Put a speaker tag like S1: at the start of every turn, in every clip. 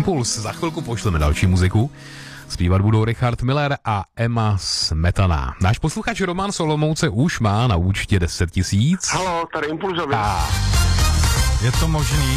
S1: Impuls. Za chvilku pošleme další muziku. Zpívat budou Richard Miller a Emma Smetana. Náš posluchač Roman Solomouce už má na účtě 10 000.
S2: Halo, tady Impulzovi.
S3: Je to možný?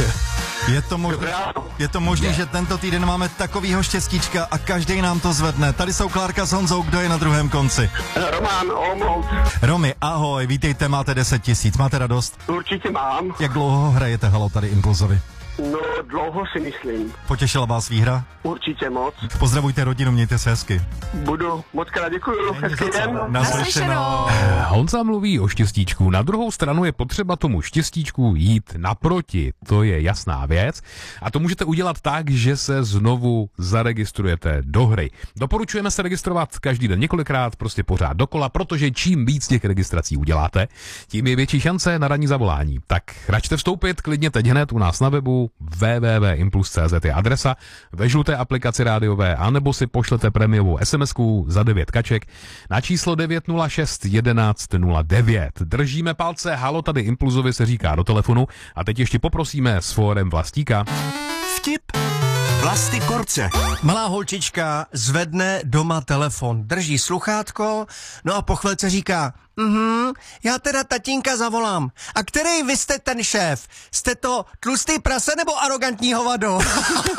S3: Je to možný, že tento týden máme takovýho štěstíčka a každý nám to zvedne. Tady jsou Klárka s Honzou, kdo je na druhém konci?
S2: Roman, Olomouc.
S3: Romy, ahoj, vítejte, máte 10 000, máte radost?
S2: Určitě mám.
S3: Jak dlouho hrajete Halo tady Impulzovi?
S2: No, dlouho si myslím.
S3: Potěšila vás výhra?
S2: Určitě moc.
S3: Pozdravujte rodinu, mějte se hezky.
S2: Budu, moc krát děkuju. Hezký den.
S3: Naslyšenou.
S1: Honza mluví o štěstíčku. Na druhou stranu je potřeba tomu štěstíčku jít naproti. To je jasná věc. A to můžete udělat tak, že se znovu zaregistrujete do hry. Doporučujeme se registrovat každý den několikrát, prostě pořád dokola, protože čím víc těch registrací uděláte, tím je větší šance na ranní zavolání. Tak račte vstoupit klidně teď hned u nás na webu www.impuls.cz je adresa, ve žluté aplikaci rádiové, anebo si pošlete prémiovou SMS-ku za 9 kaček na číslo 906 1109. Držíme palce, Halo tady Impulzovi se říká do telefonu a teď ještě poprosíme s fórem Vlastíka.
S4: Vtip Vlasty Korce.
S5: Malá holčička zvedne doma telefon, drží sluchátko, no a po chvilce říká, já teda tatínka zavolám. A který vy jste ten šéf? Jste to tlustý prase nebo arrogantní hovado?